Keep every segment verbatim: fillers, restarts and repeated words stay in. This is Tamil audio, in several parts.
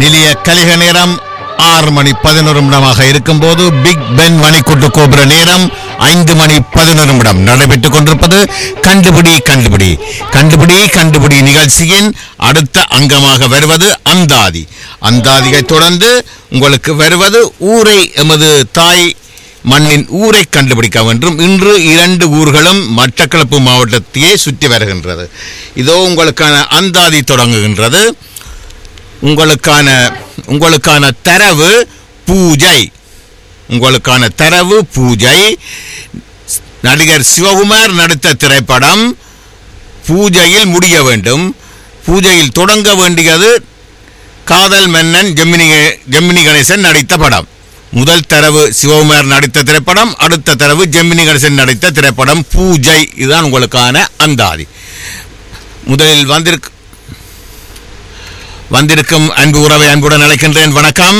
நிலைய கலிக நேரம் ஆறு மணி பதினொரு நிமிடமாக இருக்கும் போது பிக் பென் மணிக்கூட்டு கோபுர நேரம் ஐந்து மணி பதினொரு நிமிடம் நடைபெற்றுக் கொண்டிருப்பது கண்டுபிடி கண்டுபிடி கண்டுபிடி கண்டுபிடி நிகழ்ச்சியின் அடுத்த அங்கமாக வருவது அந்தாதி. அந்தாதியை தொடர்ந்து உங்களுக்கு வருவது ஊரை எமது தாய் மண்ணின் ஊரை கண்டுபிடிக்க வேண்டும். இன்று இரண்டு ஊர்களும் மட்டக்களப்பு மாவட்டத்தையே சுற்றி வருகின்றது. இதோ உங்களுக்கான அந்தாதி தொடங்குகின்றது. உங்களுக்கான உங்களுக்கான தரவு பூஜை. உங்களுக்கான தரவு பூஜை. நடிகர் சிவகுமார் நடித்த திரைப்படம் பூஜையில் முடிய வேண்டும். பூஜையில் தொடங்க வேண்டியது காதல் மன்னன் ஜெமினி ஜெமினி கணேசன் நடித்த படம். முதல் தரவு சிவகுமார் நடித்த திரைப்படம், அடுத்த தரவு ஜெமினி கணேசன் நடித்த திரைப்படம் பூஜை. இதுதான் உங்களுக்கான அந்தாதி. முதலில் வந்திருக்கு வந்திருக்கும் அன்பு உறவை அன்புடன் அழைக்கின்றேன். வணக்கம்.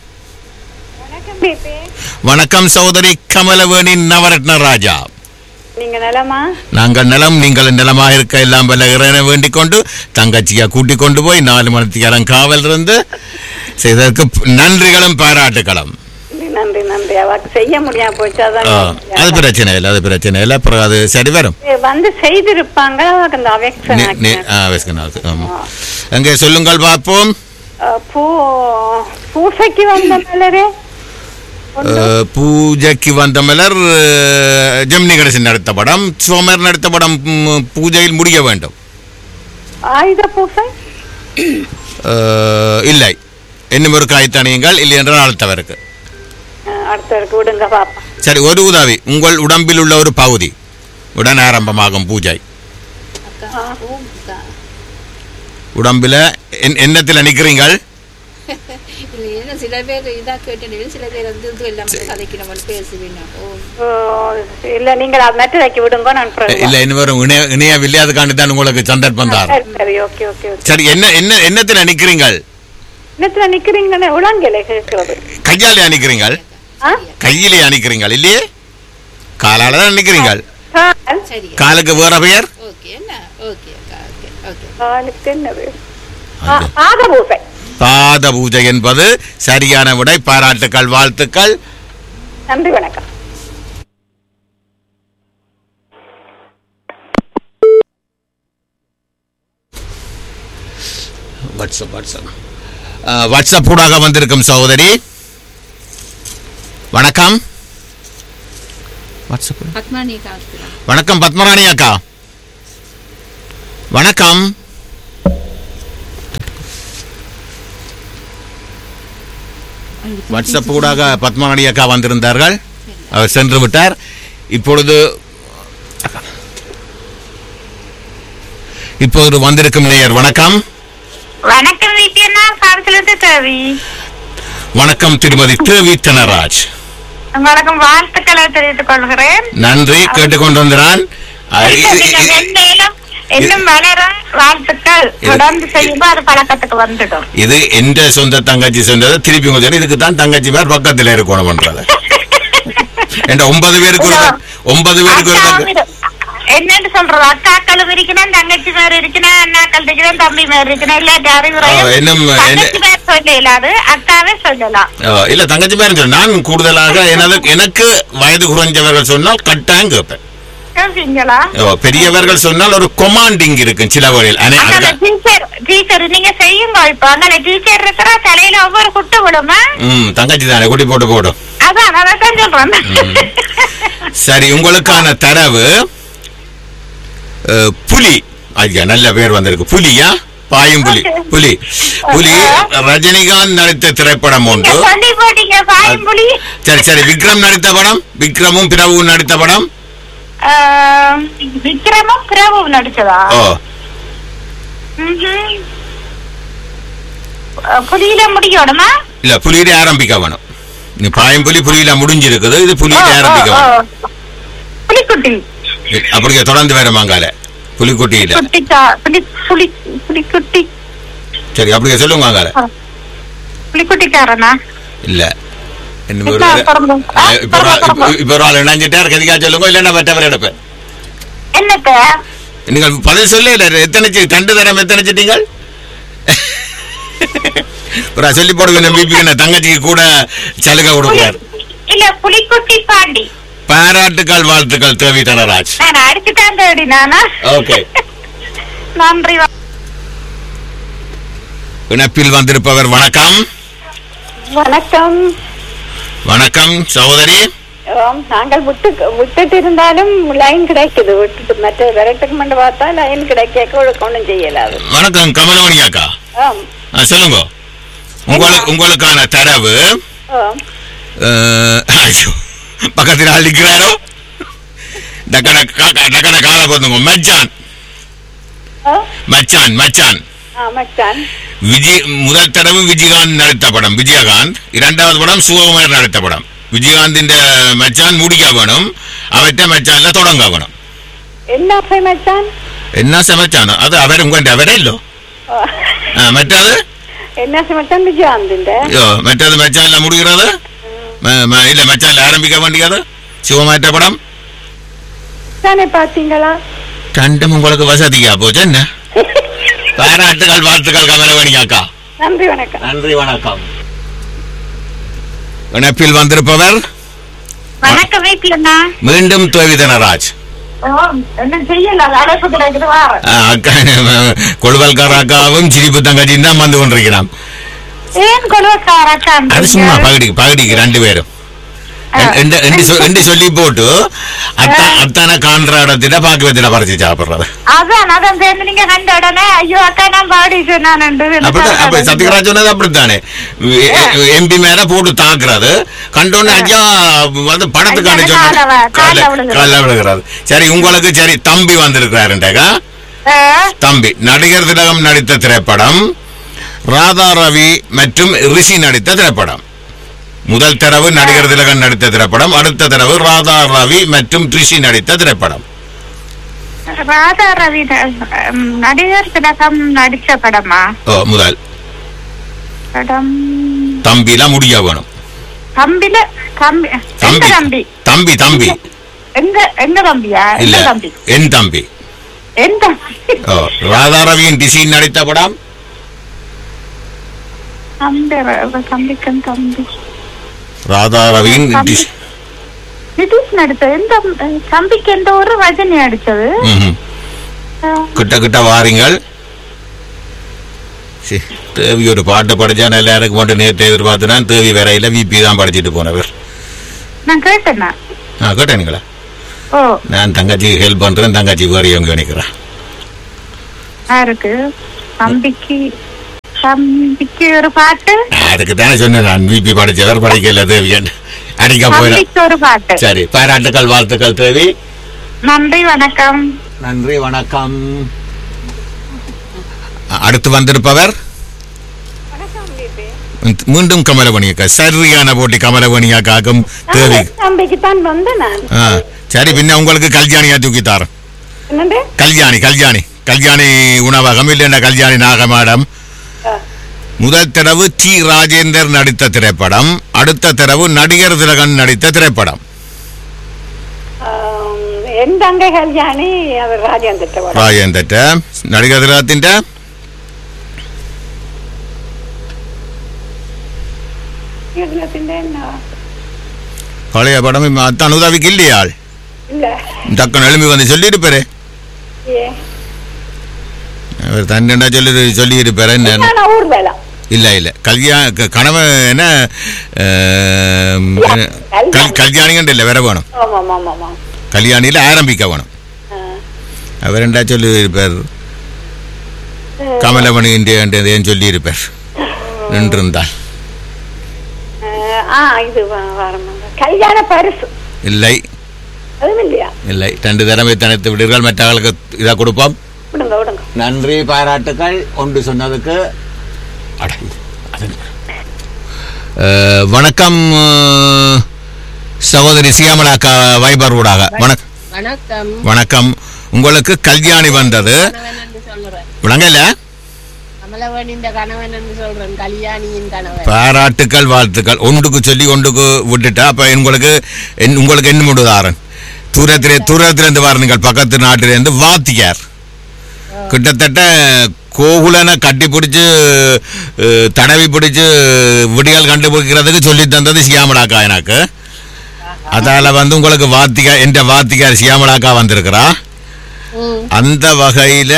வணக்கம் சகோதரி கமலவேணி நவரத்ன ராஜா. நீங்க நலமா? நாங்கள் நலம். நீங்கள் நலமாக இருக்க எல்லாம் வல்ல இறைவனை வேண்டிக் கொண்டு தங்கச்சியா கூட்டிக் கொண்டு போய் நாலு மணித்தியாரம் காவல் இருந்து செய்ததற்கு நன்றிகளும் பாராட்டுகளும். நன்றி நன்றி. அவருக்கு செய்ய முடியாம போச்சு. அது பிரச்சனை இல்லை, அது பிரச்சனை இல்லை. அப்புறம் அது சரி வரும். வந்து செய்திருப்பாங்க. எங்கே சொல்லுங்கள் பார்ப்போம். பூஜைக்கு வந்த மலரே பூஜைக்கு வந்த மலர் ஜெமினி கணேசன் நடித்த படம். சோமர் நடித்த படம் பூஜையில் முடிய வேண்டும். ஆயுத பூஜை இல்லை. இன்னும் ஒரு காய்த்தானியங்கள் இல்லை என்றால் அடுத்தவருக்கு சரி. ஒரு உதவி. உங்கள் உடம்பில் உள்ள ஒரு பகுதி உடன் ஆரம்பமாகும் பூஜை. உடம்பில என்னத்தில் நிக்கிறீங்கள்? இணையவில்லை. அதுக்காண்டி தான் உங்களுக்கு சந்தர்ப்பம் தான். சரி, என்ன என்ன என்னத்தில் நிக்கிறீங்கள்? கையாலே அணிக்கிறீங்கள்? கையிலே அணிக்கிறீங்கள் இல்லையே? காலால தான் அணிக்கிறீங்கள். காலுக்கு வேற பெயர்? பாத பூஜை என்பது சரியான விடை. பாராட்டுக்கள், வாழ்த்துக்கள். நன்றி, வணக்கம். வாட்ஸ்அப் வாட்ஸ்அப் வாட்ஸ்அப் கூடாக வந்திருக்கும் சகோதரி. வணக்கம். வணக்கம் பத்மராணி அக்கா. வணக்கம். வாட்ஸ்அப் கூடாக பத்மராணி அக்கா வந்திருந்தார்கள். அவர் சென்று விட்டார். இப்பொழுது இப்போது வந்திருக்கும் நேயர். வணக்கம். வணக்கம். வணக்கம் திருமதி தேவி தனராஜ். வணக்கம். வாழ்த்துக்களை தெரிவித்துக் கொள்கிறேன். நன்றி. கேட்டுக்கொண்டிருந்தான். இன்னும் வளர வாழ்த்துக்கள். தொடர்ந்து செய்யும்போது அது பழக்கத்துக்கு வந்துடும். இது எந்த சொந்த தங்கச்சி சொன்னது திருப்பி கொஞ்சம். இதுக்கு தான் தங்கச்சி பேர் பக்கத்தில் இருக்கணும் பண்றது. ஒன்பது பேருக்கு ஒன்பது பேருக்கு என்னன்னு சொல்றது? அக்காக்களும் இருக்கணும், தங்கச்சி பேர் இருக்கணும், அண்ணாக்கள் இருக்கணும், தம்பி பேர் இருக்கணும். இல்லாட்டி அறிவுரையும் பேர் சொல்ல இல்லாது அக்காவே சொல்லலாம். இல்ல தங்கச்சி பேர் சொல்ல. நான் கூடுதலாக எனக்கு வயது குறைஞ்சவர்கள் சொன்னால் கட்டாயம் கேட்பேன். பெரியவர்கள் சொன்னால் ஒரு கொமாண்டிங் இருக்கு சில வழியில். நீங்க செய்யுங்க. இப்ப அங்கே டீச்சர் இருக்கிற தலையில ஒவ்வொரு குட்டு விடுமா? தங்கச்சி தானே குட்டி போட்டு போடும். அதான் அதான் சொல்றேன். சரி, உங்களுக்கான தரவு புலி. ஐயா, நல்ல பேர் வந்திருக்கு. புலியா? பாயும் புலி. புலி புலி ரஜினிகாந்த் நடித்த திரைப்படம் ஒன்று. சரி சரி. விக்ரம் நடித்த படம்? விக்ரமும் பிரபுவும் நடித்த படம்? விக்ரமும் பிரபுவும் நடிச்சதா? புலியில முடிக்கணுமா? இல்ல, புலியில ஆரம்பிக்க வேணும். நீ பாயும் புலி புலியில முடிஞ்சிருக்குது. இது புலியில ஆரம்பிக்க வேணும். புலிக்குட்டி அப்படியே தொடர்ந்து வேறமாங்கால புலிக்குட்டி இல்ல. புலிக்குட்டி. சரி, அப்படியே சொல்லுங்க. புலிக்குட்டிக்காரனா? இல்ல. நீங்கள் பதில் சொல்ல. எத்தனை ரெண்டு தரம் எத்தனை ஒரு சொல்லி போடுங்க பிபி தங்கச்சிக்கு கூட சலுகை கொடுக்கிறார். இல்ல புலிக்குட்டி பாண்டி. பாராட்டுக்கள் வாழ்த்துக்கள் தேவி தனராஜ். நான் அடிச்சுட்டான் தேடி நானா. ஓகே நன்றி. இணைப்பில் வந்திருப்பவர் வணக்கம். வணக்கம். வணக்கம் சகோதரி. ஆம், நாங்கள் விட்டு விட்டுட்டு இருந்தாலும் லைன் கிடைக்குது. விட்டுட்டு மற்ற விரட்டுக்கு மட்டும் பார்த்தா லைன் கிடைக்க ஒன்றும் செய்யலாது. வணக்கம் கமலமணி அக்கா. ஆம். ஆ, சொல்லுங்க. உங்களுக்கு உங்களுக்கான தரவு ஆம். பக்கத்தில் ஆள் நிற்கிறாரோ டக்கன டக்கன கால கொண்டுங்க. மச்சான் ஆ? மச்சான் மச்சான் ஆ, மச்சான். விஜய் முதல் தடவை விஜயகாந்த் நடித்த படம் விஜயகாந்த். இரண்டாவது படம் சுககுமார் நடித்த படம். விஜயகாந்தின் மச்சான் முடிக்க வேணும், அவற்றை மச்சான்ல தொடங்க வேணும். என்ன போய் மச்சான்? என்ன சமைச்சானோ அது அவர் உங்கள்கிட்ட அவரே இல்லோ. ஆ. மற்றது என்ன மச்சான்? விஜயாந்திண்ட மற்றது மச்சான்ல முடிகிறது இல்ல, மச்சான்ல ஆரம்பிக்க வேண்டியது சிவமாற்ற படம் தானே பாத்தீங்களா? கண்டம் உங்களுக்கு வசதியா போச்சு என்ன? பாராட்டுகள் வாழ்த்துக்கள் கமலவணி அக்கா. நன்றி வணக்கம். நன்றி வணக்கம். இணைப்பில் வந்திருப்பவர் வணக்கம் வீட்டுலண்ணா. மீண்டும் தேவி தனராஜ். என்ன செய்யல அழைப்பு கிடைக்குது வார அக்கா கொழுவல்கார அக்காவும் சிரிப்பு தங்கச்சியும் தான் வந்து கொண்டிருக்கிறான். ஏன் கொழுவக்காரக்கா? அது சும்மா பகடிக்கு பகடிக்கு ரெண்டு பேரும் சொல்லி போட்டு அத்தான காண்றாடத்தில பாக்குவத்தில பறிச்சு சாப்பிடுறது. அதான் அதான் சேர்ந்து நீங்க கண்ட உடனே ஐயோ அக்கா நான் பாடி சொன்னான். அப்படித்தான் சத்யராஜ் சொன்னது அப்படித்தானே. எம்பி மேல போட்டு தாக்குறது கண்டோன்னு ஐயா வந்து படத்துக்கான கால விழுகிறது. சரி உங்களுக்கு சரி தம்பி வந்திருக்கிறாருண்டாக்கா. தம்பி நடிகர் திலகம் நடித்த திரைப்படம், ராதா ரவி மற்றும் ரிஷி நடித்த திரைப்படம். முதல் தடவை நடிகர் திலகன் நடித்த திரைப்படம், அடுத்த தடவை ராதா ரவி மற்றும் ரிஷி நடித்த திரைப்படம். ராதா ரவி நடிகர் திலகம் நடித்த படமா? ஓ முதல் படம் தம்பில முடிய வேணும். தம்பில தம்பி தம்பி தம்பி தம்பி எங்க எங்க தம்பியா? இல்ல என் தம்பி. என் தம்பி. ஓ ராதா ரவியின் ரிஷி நடித்த படம். தம்பிக்கன் தம்பி ராதா ரவியின் நிதிஷ் நடித்த எந்த தம்பிக்கு எந்த ஒரு ரஜினி அடிச்சது. கிட்ட கிட்ட வாரீங்கள். தேவி ஒரு பாட்டு படிச்சா நல்லா இருக்கு மட்டும் நேற்று எதிர்பார்த்துனா தேவி வரையில விபி தான் படிச்சுட்டு போனவர். நான் கேட்டேன்னா கேட்டேனுங்களா? ஓ நான் தங்கச்சி ஹெல்ப் பண்றேன், தங்கச்சி வரையவங்க நினைக்கிறேன். யாருக்கு? தம்பிக்கு தம்பிக்கு ஒரு பாட்டு. அதுக்கு தானே சொன்னேன் நான் விபி படிச்சவர் படிக்கல தேவியன் அடிக்க போயிடும் ஒரு பாட்டு. சரி பாராட்டுக்கள் வாழ்த்துக்கள் தேவி. நன்றி வணக்கம். நன்றி வணக்கம். அடுத்து வந்திருப்பவர் மீண்டும் கமலவணியக்கா. சரியான போட்டி கமலவணியாக்காக்கும் தேவி. தம்பிக்குத்தான் வந்தேன். சரி பின்ன உங்களுக்கு கல்யாணியா தூக்கி தாரேன். கல்யாணி கல்யாணி கல்யாணி உணவகம் இல்லைன்னா கல்யாணி நாகமாடம். முதல் தடவு டி ராஜேந்தர் நடித்த திரைப்படம், அடுத்த தடவு நடிகர் திலகன் நடித்த திரைப்படம். ராஜேந்தர் நடிகர் திலகத்தின் பழைய படம் அத்தான் உதவிக்கு இல்லையாள் டக்குன்னு எழுப்பி வந்து சொல்லி இருப்பாரு. அவர் தண்டா சொல்லி சொல்லி இருப்பாரு. இல்ல இல்ல கல்யாண கணவன் என்ன கல்யாணிகண்ட இல்ல வேற வேணும். கல்யாணியில ஆரம்பிக்க வேணும். அவர் ரெண்டா சொல்லி இருப்பார். கமலமணி ஏன் சொல்லி இருப்பார் நின்றிருந்தால். இல்லை இல்லை ரெண்டு தடவை தனித்து விடுங்கள், மற்றவர்களுக்கு இதை கொடுப்போம். நன்றி பாராட்டுக்கள் ஒன்று சொன்னதுக்கு. வணக்கம் சகோதரி சியாமலாக்கா வைபர் ஊடாக. வணக்கம் வணக்கம். உங்களுக்கு கல்யாணி வந்தது விளங்கல? பாராட்டுக்கள் வாழ்த்துக்கள். ஒன்றுக்கு சொல்லி ஒன்றுக்கு விட்டுட்டா அப்ப உங்களுக்கு உங்களுக்கு என்ன முடிதாரன் தூரத்திலே தூரத்திலிருந்து வாருங்கள், பக்கத்து நாட்டிலிருந்து வாத்தியார் கிட்டத்தட்ட கோகுலனை கட்டி பிடிச்சு தடவி பிடிச்சு விடியால் கண்டுபிடிக்கிறதுக்கு சொல்லி தந்தது சியாமலாக்கா எனக்கு. அதால வந்து உங்களுக்கு வாத்திகா என்ற வாத்திகார் சியாமலாக்கா வந்திருக்கிறா. அந்த வகையில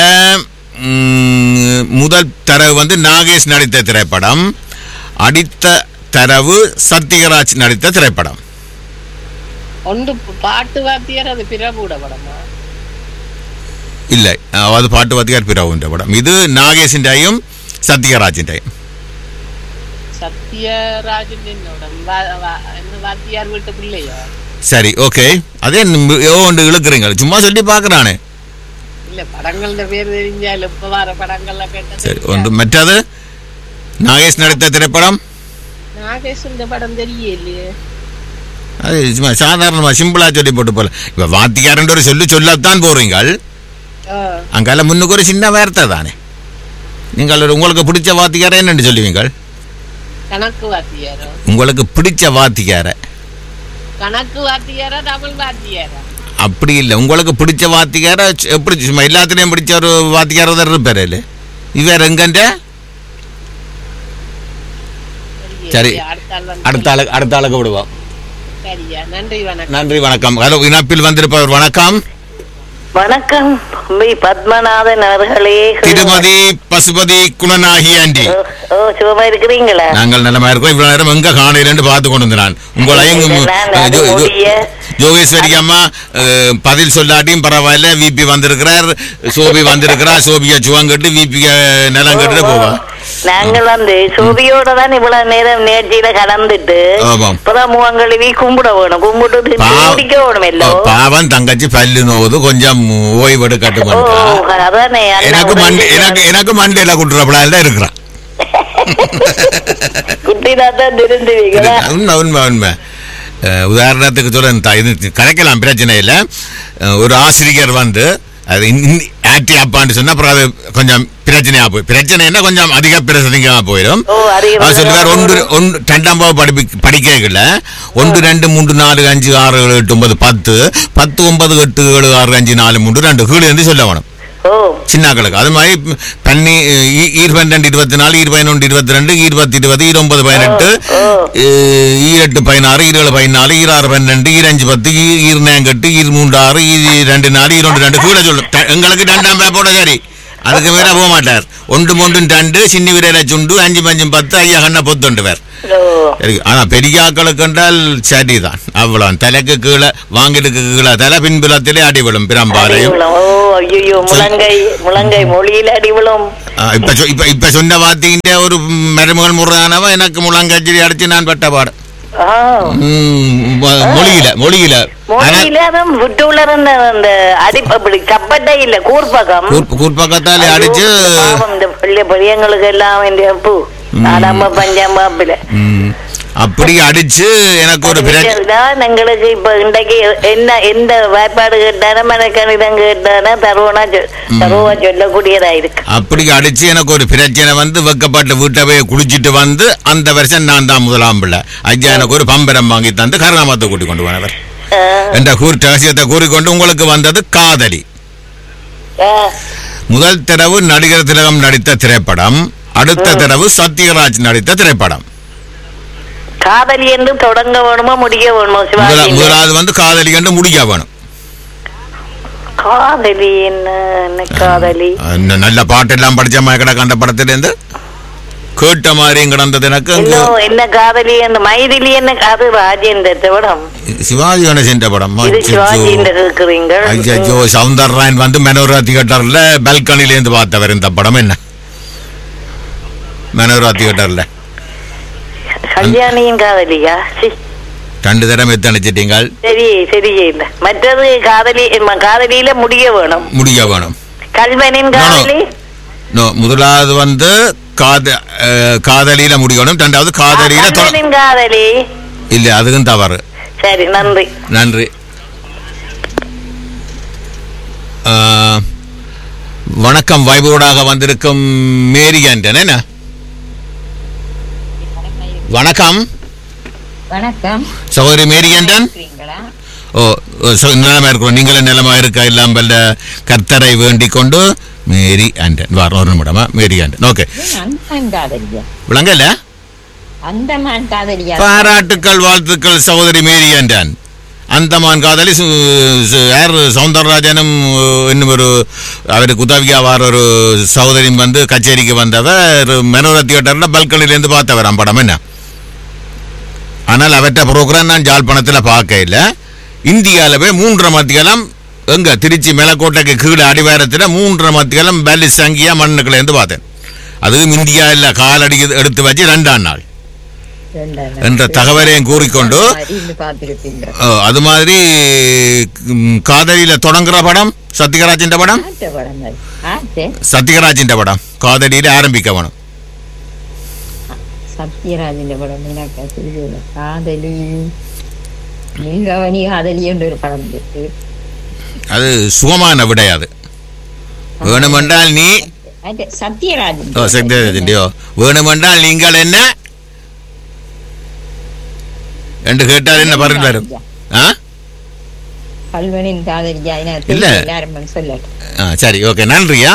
முதல் தரவு வந்து நாகேஷ் நடித்த திரைப்படம், அடுத்த தரவு சத்யராஜ் நடித்த திரைப்படம். ஒன்று பாட்டு வாத்தியார் அது பிரபுட படமா? இல்லை, அது பாட்டு வாத்தியார் பிரபுன்ற படம். இது நாகேஷின்டையும் சத்யராஜின்டையும். சத்யராஜன் வாத்தியார் வீட்டு பிள்ளையா? சரி, ஓகே. அதே ஒன்று இழுக்கிறீங்க, சும்மா சொல்லி பாக்குறானே. இல்ல படங்கள பேர் தெரிஞ்சால் இப்ப வர படங்கள்ல கேட்ட. சரி, ஒன்று மற்றது நாகேஷ் நடித்த திரைப்படம். நாகேஷ் இந்த படம் தெரியலையே. அது சும்மா சாதாரணமா சிம்பிளா சொல்லி போட்டு போல. இப்ப வாத்தியார் ஒரு சொல்லி சொல்லத்தான் போறீங்க. அங்கால முன்னுக்கு ஒரு சின்ன வார்த்தை தானே. நீங்கள் உங்களுக்கு பிடிச்ச வாத்தியார என்னன்னு சொல்லுவீங்க? கணக்கு வாத்தியாரோ? உங்களுக்கு பிடிச்ச வாத்தியார கணக்கு வாத்தியாரா தமிழ் வாத்தியாரா? அப்படி இல்லை, உங்களுக்கு பிடிச்ச வாத்தியார எப்படி சும்மா எல்லாத்துலயும் பிடிச்ச ஒரு வாத்தியார தான் இருப்பாரு இல்ல இவர் எங்கன்ற? சரி, அடுத்த ஆளுக்கு அடுத்த ஆளுக்கு விடுவோம். நன்றி வணக்கம். நன்றி வணக்கம். ஹலோ, இணைப்பில் வந்திருப்பவர் வணக்கம். வணக்கம் பத்மநாதன் அவர்களே. திருமதி பசுபதி குணநாயகி ஆண்டி. ஓ, சுகமா இருக்கிறீங்களா? நாங்கள் நல்லமா இருக்கோம். இவ்வளவு நேரம் எங்க காணையில பார்த்து கொண்டு நான் உங்களையும் யோகேஸ்வரி அம்மா பதில் சொல்லாட்டியும் பரவாயில்ல. விபி வந்திருக்கிறார், சோபி வந்திருக்கிறார். சோபியா சுவங்கட்டு விபி நிலம் கட்டு போவா. நாங்கள் வந்து சோபியோட தான் இவ்வளவு நேரம் நேர்ச்சியில கலந்துட்டு முகங்கழுவி கும்பிட வேணும், கும்பிட்டு குடிக்க வேணும். எல்லாம் பாவம் தங்கச்சி பல்லு நோவுது, கொஞ்சம் ஓய்வு எடுக்கட்டும். எனக்கு மண்டே எனக்கு எனக்கு மண்டையில குட்டுறப்படா இருக்கிறான். குட்டினாத்தான் தெரிஞ்சுவீங்களா? உண்மை உண்மை உண்மை. உதாரணத்துக்கு சொல்ல இது கரைக்கலாம், பிரச்சனை இல்லை. ஒரு ஆசிரியர் வந்து அது ஆக்டி அப்பான்னு சொன்னா அப்புறம் அது கொஞ்சம் பிரச்சனையா போய் பிரச்சனைன்னா கொஞ்சம் அதிக பிரச்சனையா போயிடும். சொல்லுவார் ஒன்று ஒன்று ரெண்டாம் பாவ படிப்பு படிக்கல ஒன்று ரெண்டு மூன்று நாலு அஞ்சு ஆறு ஏழு எட்டு ஒன்பது பத்து பத்து ஒன்பது எட்டு ஏழு ஆறு அஞ்சு நாலு மூன்று ரெண்டு கீழே இருந்து சொல்ல வேணும் சின்னாக்களுக்கு. அது மாதிரி பண்ணி ஈர்பன்னெண்டு இருபத்தி நாலு ஈர்பயனொன்று இருபத்தி ரெண்டு ஈர்பத்தி இருபது ஈரொன்பது பதினெட்டு ஈரெட்டு பதினாறு ஈரேழு பதினாலு ஈராறு பன்னெண்டு ஈரஞ்சு பத்து ஈர்நேங்கெட்டு ஈர் மூன்று ஆறு ஈ ரெண்டு நாலு ஈரொன்று ரெண்டு கீழே சொல்லும். எங்களுக்கு ரெண்டாம் பேப்போட சரி, அதுக்கு மேல போக மாட்டார். ஒன்று மூன்று ரெண்டு சின்ன விரையில சுண்டு அஞ்சு பஞ்சும் பத்து ஐயா கண்ண பொத்துண்டு பேர். ஆனா பெரிய ஆக்களுக்கு என்றால் சரிதான், அவ்வளவு தலைக்கு கீழே வாங்கிட்டு கீழே தலை பின்புலத்திலே அடிவிடும் பிரம்பாலையும். இப்ப இப்ப சொன்ன வார்த்தைங்க ஒரு மருமகள் முறையானவ எனக்கு முழங்கச்சேரி அடிச்சு நான் பட்ட பாடு மொழியில மொழியில கூர்பக்கத்தாலே அடிச்சு பிள்ளைங்களுக்கு எல்லாம் பஞ்சாபாப்பில அப்படி அடிச்சு எனக்கு ஒரு எங்களுக்கு இப்ப இன்றைக்கு என்ன எந்த வாய்ப்பாடு கேட்டாலும் கணிதம் கேட்டானா தருவனா தருவா சொல்லக்கூடியதா இருக்கு. அப்படி அடிச்சு எனக்கு ஒரு பிரச்சனை வந்து வெக்கப்பட்ட வீட்டை போய் குடிச்சிட்டு வந்து அந்த வருஷம் நான் தான் முதலாம் பிள்ளை. ஐயா எனக்கு ஒரு பம்பரம் வாங்கி தந்து கருணாமத்தை கூட்டி கொண்டு போனவர் என்ற கூர் ரகசியத்தை கூறிக்கொண்டு உங்களுக்கு வந்தது காதலி. முதல் தடவு நடிகர் திலகம் நடித்த திரைப்படம், அடுத்த தடவு சத்யராஜ் நடித்த திரைப்படம். காதலி என்று தொடங்க வேணுமா முடிய வேணுமா? முதலாவது வந்து காதலி என்று முடிய வேணும். காதலி என்ன காதலி நல்ல பாட்டு எல்லாம் படிச்ச மாதிரி கண்ட படத்துல இருந்து கேட்ட மாதிரி கிடந்தது எனக்கு. என்ன காதலி என்ன மைதிலி என்ன அது ராஜேந்திர படம், சிவாஜி கணேசன் படம். ஐயோ, சவுந்தரராயன் வந்து மனோரா தியேட்டர்ல பால்கனில இருந்து பார்த்தவர் இந்த படம். என்ன மனோரா தியேட்டர்ல கல்யாணியின் காதலியா? ரெண்டு தடவை எத்தனைச்சிட்டீங்க? சரி சரி. மற்றது காதலி காதலியில முடிய வேணும் முடிய வேணும். கல்வனின் காதலி முதலாவது வந்து காதலியில முடியணும், ரெண்டாவது காதலியில காதலி இல்ல, அதுக்கும் தவறு. சரி, நன்றி நன்றி. வணக்கம். வைபோடாக வந்திருக்கும் மேரி ஆண்டன். என்ன வணக்கம். வணக்கம் சகோதரி மேரி ஆண்டன். ஓ, நிலமா இருக்கிறோம். நீங்களும் நிலமா இருக்க இல்லாமல் கர்த்தரை வேண்டிக் கொண்டு மேரி ஆண்டன் வாரம் ஒரு நிமிடமா மேரி ஆண்டன். ஓகே விளங்கல. அந்தமான் காதலியா? பாராட்டுக்கள் வாழ்த்துக்கள் சகோதரி மேரி ஆண்டன். அந்தமான் காதலி யார்? சவுந்தரராஜனும் இன்னும் ஒரு அவருக்கு உதவியா வார ஒரு சகோதரியும் வந்து கச்சேரிக்கு வந்தவர் மனோர தியேட்டர்ல பல்கனிலேருந்து பார்த்தவர் படம் என்ன. ஆனால் அவற்ற ப்ரோக்ராம் நான் ஜாழ்ப்பாணத்தில் பார்க்க இல்லை. இந்தியாவிலவே மூன்றரை மத்தியலம் எங்க திருச்சி மேலக்கோட்டைக்கு கீழே அடிவாரத்தில் மூன்றரை மத்தியலம் பேலி சங்கியா மண்ணுக்குள்ளேருந்து பார்த்தேன். அதுவும் இந்தியா இல்லை காலடி எடுத்து வச்சு ரெண்டாம் நாள் என்ற தகவலையும் கூறிக்கொண்டு அது மாதிரி காதலியில தொடங்குற படம் சத்யராஜின் படம் சத்யராஜின் படம் காதலியில ஆரம்பிக்க வேணும். சத்யராஜின் படம் காதலி நீங்கவனி காதலி என்ற ஒரு படம் இருக்கு. அது சுகமான விடையாது. வேணுமென்றால் நீ சத்யராஜன் சத்யராஜன் வேணுமென்றால் நீங்கள் என்ன என்று கேட்டால் என்ன பதில் வரும்? பல்வனின் காதலியா இல்ல சொல்ல. சரி ஓகே நன்றியா.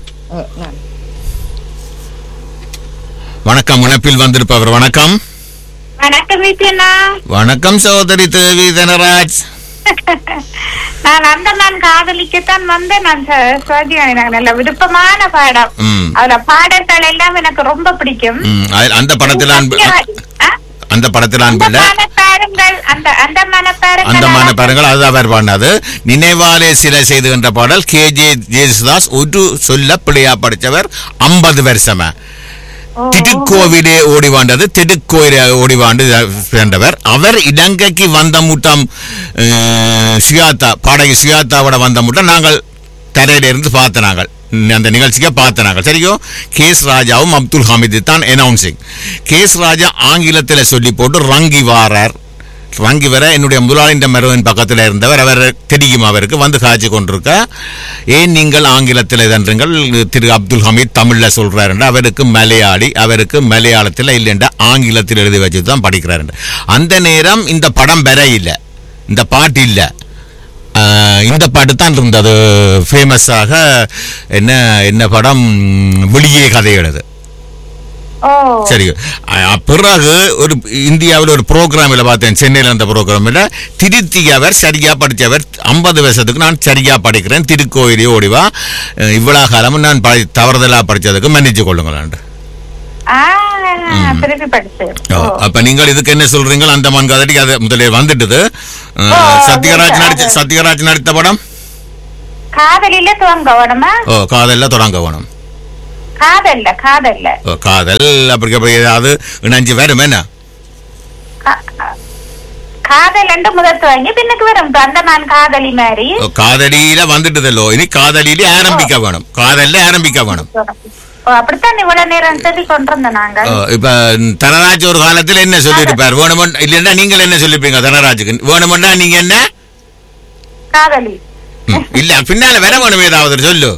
வணக்கம் இணைப்பில் வந்திருப்பவர். வணக்கம். வணக்கம் வணக்கம் சகோதரி தேவி தனராஜ். நான் அந்தமான் காதலிக்கத்தான் வந்தேன். நான் நல்ல விருப்பமான பாடம். அதுல பாடல்கள் எல்லாம் எனக்கு ரொம்ப பிடிக்கும். அந்த படத்துல அந்த படத்தில் அந்தமான பாருங்கள் அதுதான் அவர் பாடினது. நினைவாலே சிலை செய்துகின்ற பாடல் கே ஜே ஜேசுதாஸ் ஒரு சொல்ல பிள்ளையா படித்தவர் ஐம்பது வருஷமா திடுக்கோவிலே ஓடிவாண்டது திடுக்கோயிலே ஓடிவாண்டு சேர்ந்தவர். அவர் இலங்கைக்கு வந்த முட்டம் சுயாத்தா பாடகி சுயாத்தாவோட வந்த முட்டம் நாங்கள் தரையிலிருந்து பார்த்த நாங்கள் அந்த நிகழ்ச்சியை பார்த்த நாங்கள் சரியோ. கேஸ் ராஜாவும் அப்துல் ஹமீது தான் அனௌன்சிங். கேஸ் ராஜா ஆங்கிலத்தில் சொல்லி போட்டு ரங்கி வாரார். ரங்கி வர என்னுடைய முதலாளின்ற மருவன் பக்கத்தில் இருந்தவர். அவர் தெரியும் அவருக்கு வந்து காய்ச்சி கொண்டிருக்க. ஏன் நீங்கள் ஆங்கிலத்தில் இதன்றீங்கள் திரு அப்துல் ஹமீத் தமிழில் சொல்கிறார் என்று அவருக்கு மலையாளி அவருக்கு மலையாளத்தில் இல்லைன்ற ஆங்கிலத்தில் எழுதி வச்சு தான் படிக்கிறார். அந்த நேரம் இந்த படம் பெற இல்லை இந்த பாட்டு இல்லை இந்த பாட்டு தான் இருந்தது ஃபேமஸாக. என்ன என்ன படம் வெளியே கதை எழுது சரி. பிறகு ஒரு இந்தியாவில் ஒரு ப்ரோக்ராமில் பார்த்தேன் சென்னையில் அந்த ப்ரோக்ராமில் திருத்தி அவர் சரியா படித்தவர் ஐம்பது வருஷத்துக்கு நான் சரியா படிக்கிறேன் திருக்கோயிலே ஓடிவா இவ்வளோ காலமும் நான் படி தவறுதலாக படித்ததுக்கு மன்னிச்சு கொள்ளுங்களான். அப்ப நீங்கள் இதுக்கு என்ன சொல்றீங்க? அந்தமான் காதலி அது முதலில் வந்துட்டது. சத்யராஜ் நடிச்ச சத்யராஜ் நடித்த படம் காதலில தொடங்க வேணுமா? ஓ காதல்ல தொடங்க வேணும். காதல்ல காதல்ல ஓ காதல் அப்படி அப்படி ஏதாவது இணைஞ்சு வரும் என்ன? காதல் என்று முதல் துவங்கி பின்னுக்கு வரும் அந்தமான் காதலி மாதிரி. காதலியில வந்துட்டதல்லோ இனி காதலியில ஆரம்பிக்க வேணும். காதல்ல ஆரம்பிக்க வேணும். அப்படித்தான் இவ்வளவு நேரம் சொல்லி கொண்டிருந்தோம் நாங்க. இப்ப தனராஜ் ஒரு காலத்துல என்ன சொல்லிருப்பார்? வேணுமெண்டா இல்லன்னா நீங்கள் என்ன சொல்லிருப்பீங்க தனராஜுக்கு? வேணுமெண்டா நீங்க என்ன காதலி இல்ல பின்னால வேற வேணும் ஏதாவது சொல்லு.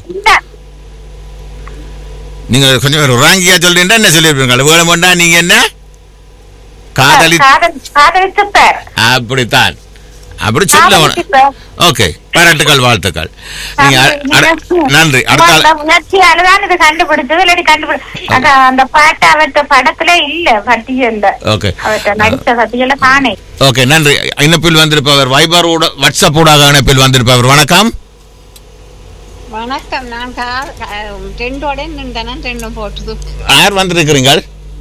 நீங்க கொஞ்சம் ராங்கியா சொல்றீங்கன்னா என்ன சொல்லிருப்பீங்க? வேணுமெண்டா நீங்க என்ன காதலி காதலிச்சுப்பார் அப்படித்தான் அப்படி சொல்ல. ஓகே பாராட்டுக்கள் வாழ்த்துக்கள். நன்றி. உணர்ச்சியாலதான் இது கண்டுபிடிச்சது இல்லாட்டி கண்டுபிடி அந்த பாட்டு அவற்ற படத்துல இல்ல பட்டியல்ல. ஓகே அவற்ற நடிச்ச பட்டியல காணே. ஓகே நன்றி. இணைப்பில் வந்திருப்பவர் வைபர் வாட்ஸ்அப் ஊடாக இணைப்பில் வந்திருப்பவர். வணக்கம். வணக்கம். நான் ரெண்டோட நின்றேன் ரெண்டும் போட்டுது. யார் வந்திருக்கிறீங்க?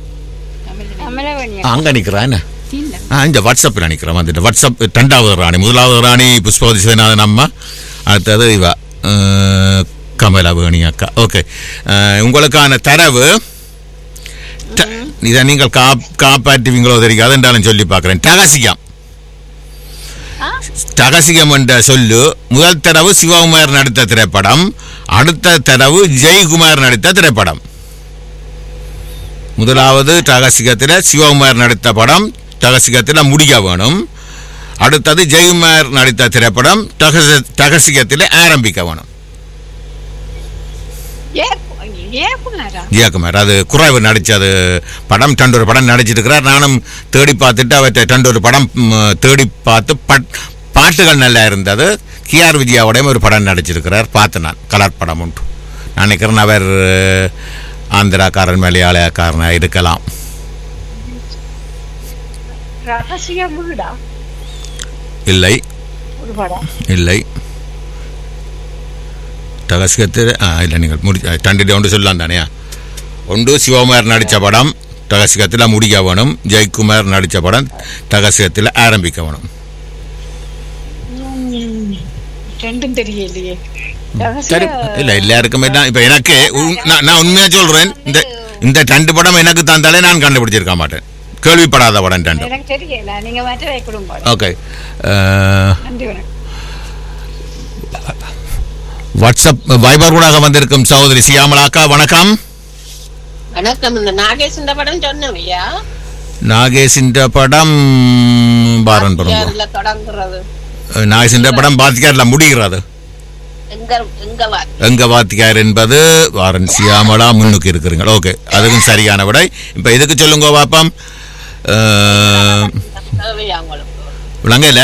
அங்க நிக்கிறான் இந்த வாட்ஸ்அப்பில் நினைக்கிறேன் வந்துட்டு. வாட்ஸ்அப் ரெண்டாவது ராணி முதலாவது ராணி புஷ்பவதி சேனாதன் அம்மா அடுத்தது இவா கமலா வேணி அக்கா. ஓகே உங்களுக்கான தரவு இதை நீங்கள் கா காப்பாற்றுவீங்களோ தெரியாது என்றாலும் சொல்லி பார்க்குறேன். டகசிகம் டகசிகம் என்ற சொல்லு முதல் தரவு சிவகுமார் நடித்த திரைப்படம். அடுத்த தரவு ஜெயக்குமார் நடித்த திரைப்படம். முதலாவது டகசிகத்தில் சிவகுமார் நடித்த படம் டகசிகத்தில் முடிய வேணும். அடுத்தது ஜெயக்குமார் நடித்த திரைப்படம் டகசிகத்தில் ஆரம்பிக்க வேணும். ஜெயக்குமார் அது குறைவு நடிச்சது படம் டண்டொரு படம் நடிச்சிருக்கிறார். நானும் தேடி பார்த்துட்டு அவற்றை டண்டொரு படம் தேடி பார்த்து பாட்டுகள் நல்லா இருந்தது. கே ஆர் விஜயாவோடையும் ஒரு படம் நடிச்சிருக்கிறார். பார்த்து நான் கலர் படம் உண்டு. நினைக்கிறேன் அவர் ஆந்திராக்காரன் மலையாளக்காரனா இருக்கலாம். ரகசிய வீடா? இல்லை ஒரு படம் இல்லை. ரகசியத்தில் இல்லை நீங்கள் முடி ரெண்டு ஒன்று சொல்லலாம் தானே. ஒன்று சிவகுமார் நடித்த படம் ரகசியத்தில் முடிக்க வேணும். ஜெயக்குமார் நடித்த படம் ரகசியத்தில் ஆரம்பிக்க வேணும். ரெண்டும் தெரியலையே. இல்லை எல்லாருக்குமே தான். இப்போ எனக்கு நான் உண்மையாக சொல்கிறேன், இந்த இந்த ரெண்டு படம் எனக்கு தந்தாலே நான் கண்டுபிடிச்சிருக்க மாட்டேன். கேள்விப்படாத படம் ரெண்டு. ஓகே. வாட்ஸ்அப் வைபர் ஊடாக வந்திருக்கும் சகோதரி சியாமலாக்கா வணக்கம். வணக்கம். இந்த நாகேஷ் படம் சொன்னவையா? நாகேஷ் படம் பாரன் படம் தொடங்குறது. நாகேஷ் படம் பாத்திக்கார்ல முடிகிறது. எங்க வாத்தியார் என்பது வாரன் சியாமலா முன்னுக்கு இருக்கிறீங்க. ஓகே, அதுவும் சரியான விடை. இப்ப எதுக்கு சொல்லுங்க பாப்பம். விளங்கல.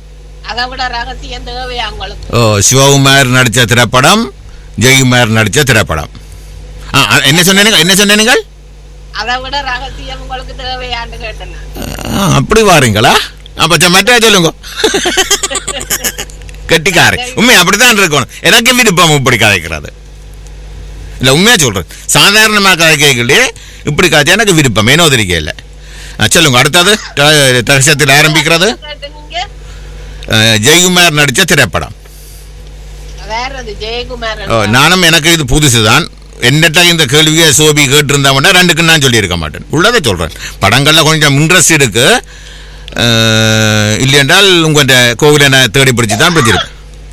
ஓ, சிவகுமார் நடிச்ச திரைப்படம், ஜெயகுமார் நடிச்ச திரைப்படம். என்ன சொன்னீங்க என்ன சொன்னீங்க அப்படி வாரீங்களா? அப்ப மற்ற சொல்லுங்க. கெட்டிக்காரு உண்மையா அப்படித்தான் இருக்கணும். எனக்கு விருப்பம் இப்படி கதைக்கிறது இல்ல. உண்மையா சொல்றேன், சாதாரணமா கதைக்கலையே இப்படி காய்ச்சா எனக்கு விருப்பம். ஏனோ தெரிக்க இல்லை. சொல்லுங்க. அடுத்தது ரகசியத்தில் ஆரம்பிக்கிறது ஜெயகுமார் நடிச்ச திரைப்படம். நானும் எனக்கு இது புதுசுதான். என்னட்ட இந்த கேள்வியை சோபி கேட்டிருந்தா ரெண்டுக்கு நான் சொல்லியிருக்க மாட்டேன். உள்ளதை சொல்றேன். படங்கள்ல கொஞ்சம் இன்ட்ரெஸ்ட் இருக்கு. இல்லை என்றால் உங்க கோவில தேடி பிடிச்சி தான் பிடிச்சிருக்கு.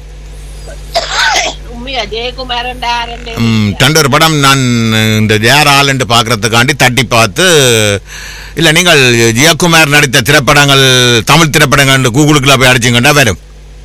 தண்டொரு படம் நான் இந்த ஜேர் ஆள் என்று பார்க்கறதுக்காண்டி தட்டி பார்த்து, இல்லை நீங்கள் ஜெயக்குமார் நடித்த திரைப்படங்கள் தமிழ் திரைப்படங்கள் கூகுளுக்குள்ள போய் அடிச்சுங்கண்டா வரும்.